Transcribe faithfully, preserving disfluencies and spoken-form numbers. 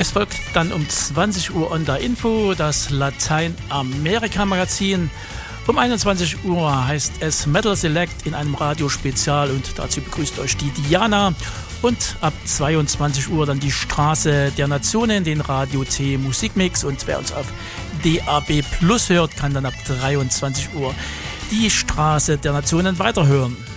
Es folgt dann um zwanzig Uhr Onda Info, das Lateinamerika-Magazin. Um einundzwanzig Uhr heißt es Metal Select in einem Radiospezial und dazu begrüßt euch die Diana. Und ab zweiundzwanzig Uhr dann die Straße der Nationen, den Radio T Musikmix. Und wer uns auf D A B Plus hört, kann dann ab dreiundzwanzig Uhr die Straße der Nationen weiterhören.